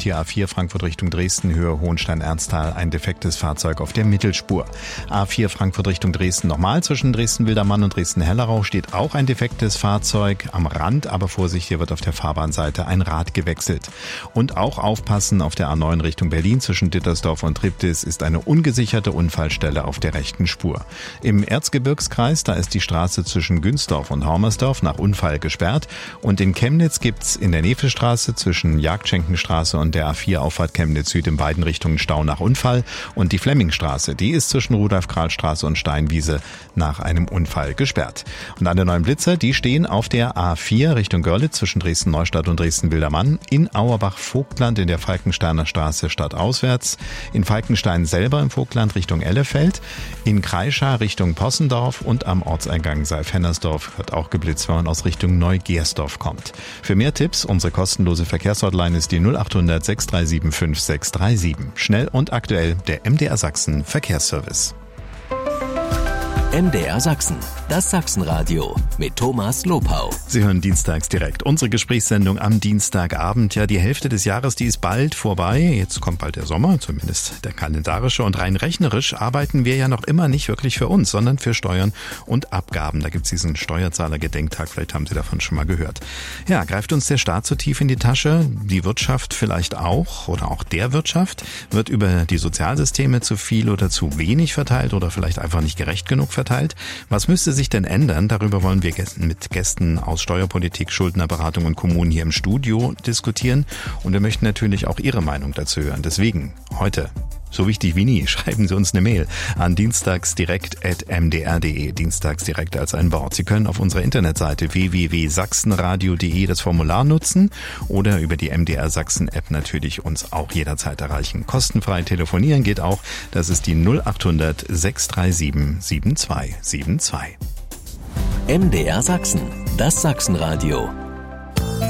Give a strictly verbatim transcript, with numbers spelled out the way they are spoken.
die A vier Frankfurt Richtung Dresden, Höhe Hohenstein-Ernsthal, ein defektes Fahrzeug auf der Mittelspur. A vier Frankfurt Richtung Dresden nochmal, zwischen Dresden-Wildermann und Dresden-Hellerau steht auch ein defektes Fahrzeug am Rand, aber Vorsicht, hier wird auf der Fahrbahnseite ein Rad gewechselt. Und auch aufpassen, auf der A neun Richtung Berlin zwischen Dittersdorf und Triptis ist eine ungesicherte Unfallstelle auf der rechten Spur. Im Erzgebirgskreis, da ist die Straße zwischen Günzdorf und Hormersdorf nach Unfall gesperrt. Und in Chemnitz gibt's in der Nefelstraße zwischen Jagdschenkenstraße und der A vier Auffahrt Chemnitz Süd in beiden Richtungen Stau nach Unfall. Und die Flemmingstraße, die ist zwischen Rudolf-Karl-Straße und Steinwiese nach einem Unfall gesperrt. Und an der neuen Blitzer, die stehen auf der A vier Richtung Görlitz zwischen Dresden-Neustadt und Dresden-Wildermann, in Auerbach-Vogtland in der Falkensteiner Straße stadtauswärts, in Falkenstein selber im Vogtland Richtung Ellefeld, in Kreischa Richtung Possendorf und am Ortseingang Seilf-Hennersdorf wird auch geblitzt, wenn man aus Richtung Neugersdorf kommt. Für mehr Tipps, unsere kostenlose Verkehrshotline ist die null acht hundert sechs drei sieben fünf sechs drei sieben. Schnell und aktuell der M D R Sachsen Verkehrsservice. M D R Sachsen, das Sachsenradio mit Thomas Lopau. Sie hören dienstags direkt unsere Gesprächssendung am Dienstagabend. Ja, die Hälfte des Jahres, die ist bald vorbei. Jetzt kommt bald der Sommer, zumindest der kalendarische. Und rein rechnerisch arbeiten wir ja noch immer nicht wirklich für uns, sondern für Steuern und Abgaben. Da gibt's diesen Steuerzahler-Gedenktag, vielleicht haben Sie davon schon mal gehört. Ja, greift uns der Staat zu tief in die Tasche? Die Wirtschaft vielleicht auch oder auch der Wirtschaft? Wird über die Sozialsysteme zu viel oder zu wenig verteilt oder vielleicht einfach nicht gerecht genug verteilt? Verteilt. Was müsste sich denn ändern? Darüber wollen wir mit Gästen aus Steuerpolitik, Schuldnerberatung und Kommunen hier im Studio diskutieren. Und wir möchten natürlich auch Ihre Meinung dazu hören. Deswegen heute, so wichtig wie nie, schreiben Sie uns eine Mail an dienstagsdirekt at m d r punkt d e. Dienstagsdirekt als ein Wort. Sie können auf unserer Internetseite w w w punkt sachsenradio punkt d e das Formular nutzen oder über die M D R Sachsen App natürlich uns auch jederzeit erreichen. Kostenfrei telefonieren geht auch. Das ist die null acht hundert sechs drei sieben sieben zwei sieben zwei. M D R Sachsen, das Sachsenradio